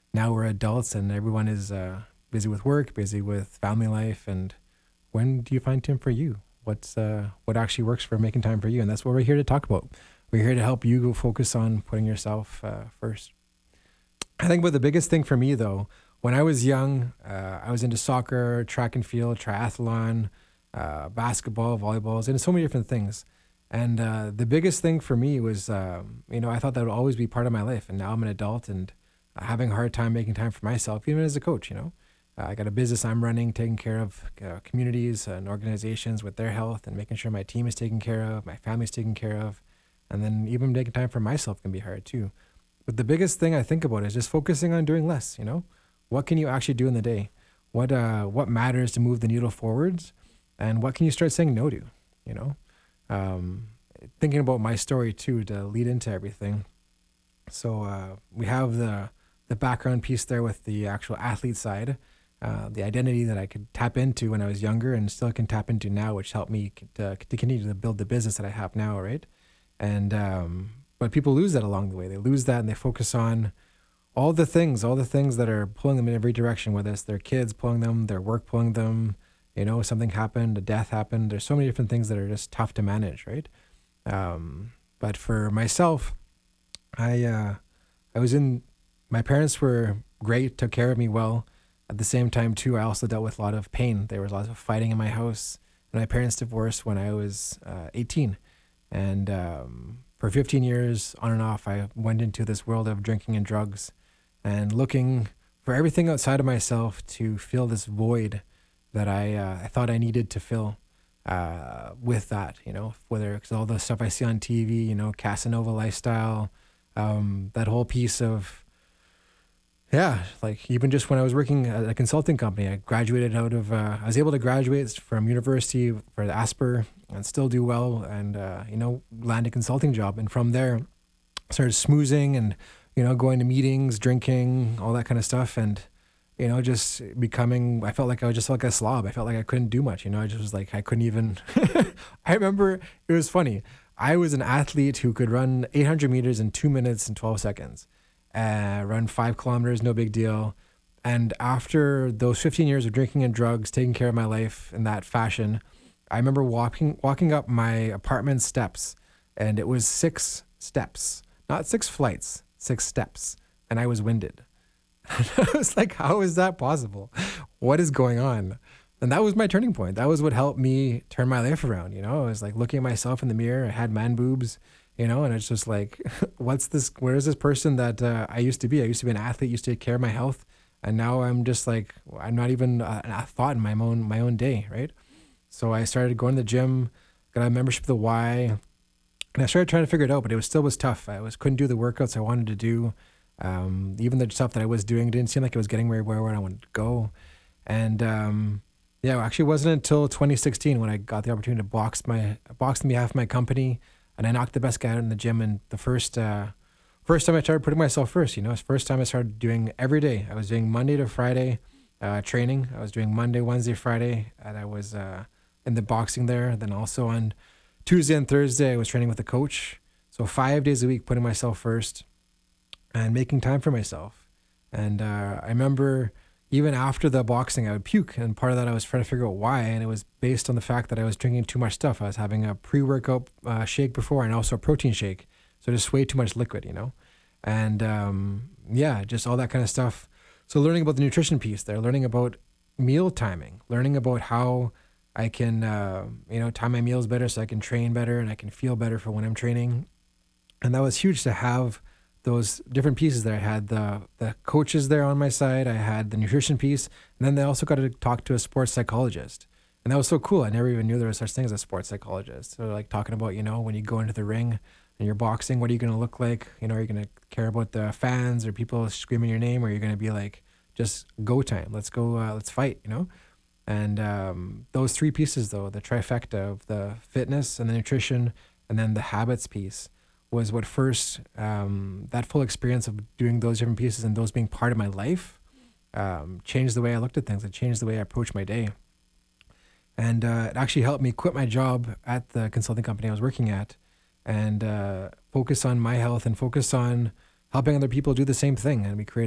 now we're adults and everyone is busy with work, busy with family life. And when do you find time for you? What actually works for making time for you? And that's what we're here to talk about. We're here to help you go focus on putting yourself first. I think about the biggest thing for me though, when I was young, I was into soccer, track and field, triathlon, basketball, volleyball, I was into so many different things. And the biggest thing for me was, I thought that would always be part of my life. And now I'm an adult and having a hard time making time for myself, even as a coach. I got a business I'm running, taking care of communities and organizations with their health and making sure my team is taken care of, my family's taken care of. And then even making time for myself can be hard too. But the biggest thing I think about is just focusing on doing less. What can you actually do in the day? What matters to move the needle forwards? And what can you start saying no to? You know? Um, Thinking about my story too to lead into everything. So we have the background piece there with the actual athlete side, the identity that I could tap into when I was younger and still can tap into now, which helped me to continue to build the business that I have now, right? And but people lose that along the way. They lose that and they focus on all the things that are pulling them in every direction, whether it's their kids pulling them, their work pulling them, something happened, a death happened. There's so many different things that are just tough to manage, right? But for myself, I was in. My parents were great, took care of me well. At the same time, too, I also dealt with a lot of pain. There was lots of fighting in my house. And my parents divorced when I was 18, and for 15 years, on and off, I went into this world of drinking and drugs, and looking for everything outside of myself to fill this void that I thought I needed to fill with that, whether it's all the stuff I see on TV, Casanova lifestyle, that whole piece of, yeah, like even just when I was working at a consulting company, I was able to graduate from university for the Asper and still do well and, land a consulting job. And from there, started smoozing and, going to meetings, drinking, all that kind of stuff. And, just becoming, I felt like I was just like a slob. I felt like I couldn't do much. I just was like, I couldn't even, I remember it was funny. I was an athlete who could run 800 meters in 2 minutes and 12 seconds, run 5 kilometers, no big deal. And after those 15 years of drinking and drugs, taking care of my life in that fashion, I remember walking up my apartment steps, and it was 6 steps, not 6 flights, 6 steps, and I was winded. I was like, how is that possible? What is going on? And that was my turning point. That was what helped me turn my life around. I was like looking at myself in the mirror. I had man boobs, and it's just like, what's this? Where is this person that I used to be? I used to be an athlete, used to take care of my health. And now I'm just like, I'm not even a thought in my own day, right? So I started going to the gym, got a membership to the Y, and I started trying to figure it out, but it was tough. Couldn't do the workouts I wanted to do. Even the stuff that I was doing didn't seem like it was getting where I wanted to go. And yeah, actually, it wasn't until 2016 when I got the opportunity to box on behalf of my company, and I knocked the best guy out in the gym. And the first time I started putting myself first, it's the first time I started doing every day. I was doing Monday to Friday training. I was doing Monday, Wednesday, Friday, and I was in the boxing there. Then also on Tuesday and Thursday, I was training with a coach. So 5 days a week, putting myself first and making time for myself. And I remember even after the boxing, I would puke. And part of that, I was trying to figure out why. And it was based on the fact that I was drinking too much stuff. I was having a pre-workout shake before and also a protein shake. So just way too much liquid. And yeah, just all that kind of stuff. So learning about the nutrition piece there, learning about meal timing, learning about how I can, time my meals better so I can train better and I can feel better for when I'm training. And that was huge to have those different pieces there. I had the coaches there on my side. I had the nutrition piece. And then they also got to talk to a sports psychologist. And that was so cool. I never even knew there was such thing as a sports psychologist. So like talking about, when you go into the ring and you're boxing, what are you going to look like? Are you going to care about the fans or people screaming your name? Or are you going to be like, just go time. Let's go. Let's fight. And those three pieces, though, the trifecta of the fitness and the nutrition and then the habits piece was what first, that full experience of doing those different pieces and those being part of my life changed the way I looked at things. It changed the way I approached my day. And it actually helped me quit my job at the consulting company I was working at and focus on my health and focus on helping other people do the same thing. And we created